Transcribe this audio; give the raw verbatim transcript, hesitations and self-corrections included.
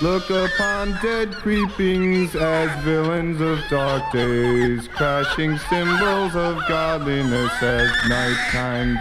Look upon dead creepings as villains of dark days, crashing symbols of godliness as nighttime